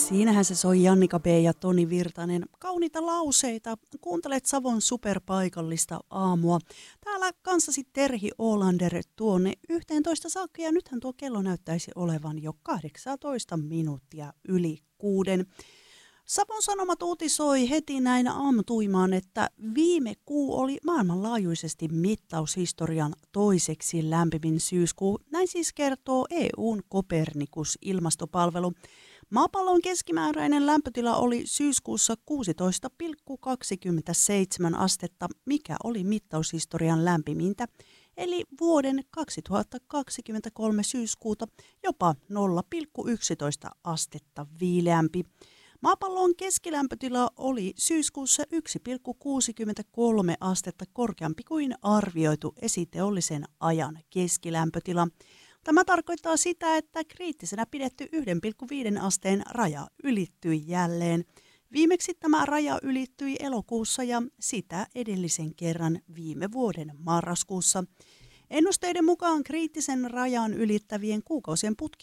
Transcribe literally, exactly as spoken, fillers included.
Siinähän se soi Jannika B. ja Toni Virtanen. Kauniita lauseita. Kuuntelet Savon superpaikallista aamua. Täällä kanssasi Terhi Olander tuonne yhteentoista saakka ja nythän tuo kello näyttäisi olevan jo kahdeksantoista minuuttia yli kuuden. Savon Sanomat uutisoi heti näin aamutuimaan, että viime kuu oli maailmanlaajuisesti mittaushistorian toiseksi lämpimin syyskuu. Näin siis kertoo E U:n Copernicus-ilmastopalvelu. Maapallon keskimääräinen lämpötila oli syyskuussa kuusitoista pilkku kaksikymmentäseitsemän astetta, mikä oli mittaushistorian lämpimintä, eli vuoden kaksituhattakaksikymmentäkolme syyskuuta jopa nolla pilkku yksitoista astetta viileämpi. Maapallon keskilämpötila oli syyskuussa yksi pilkku kuusikymmentäkolme astetta korkeampi kuin arvioitu esiteollisen ajan keskilämpötila. Tämä tarkoittaa sitä, että kriittisenä pidetty yksi pilkku viisi asteen raja ylittyi jälleen. Viimeksi tämä raja ylittyi elokuussa ja sitä edellisen kerran viime vuoden marraskuussa. Ennusteiden mukaan kriittisen rajan ylittävien kuukausien putki